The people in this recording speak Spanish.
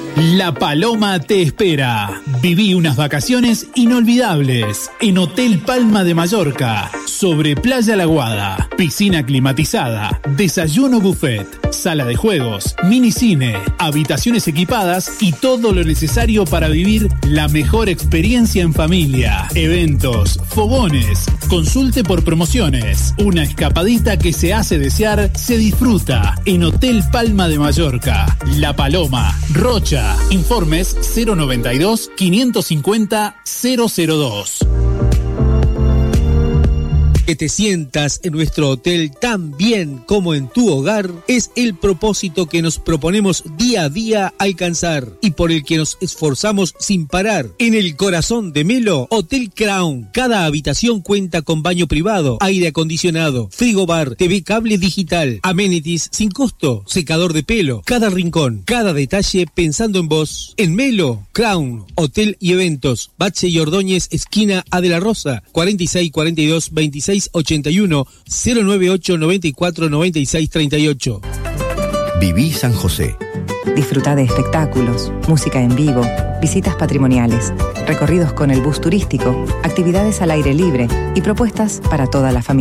La Paloma te espera. Viví unas vacaciones inolvidables en Hotel Palma de Mallorca, sobre Playa La Aguada, piscina climatizada, desayuno buffet, sala de juegos, minicine, habitaciones equipadas y todo lo necesario para vivir la mejor experiencia en familia. Eventos, fogones, consulte por promociones. Una escapadita que se hace desear, se disfruta en Hotel Palma de Mallorca. La Paloma, Rocha. Informes 092 550 002. Que te sientas en nuestro hotel tan bien como en tu hogar es el propósito que nos proponemos día a día alcanzar y por el que nos esforzamos sin parar. En el corazón de Melo, Hotel Crown. Cada habitación cuenta con baño privado, aire acondicionado, frigobar, TV cable digital, amenities sin costo, secador de pelo. Cada rincón, cada detalle pensando en vos. En Melo, Crown, Hotel y Eventos. Bache y Ordóñez, esquina A de la Rosa, 46 42 26 81 098 94 96 38. Viví San José. Disfruta de espectáculos, música en vivo, visitas patrimoniales, recorridos con el bus turístico, actividades al aire libre y propuestas para toda la familia.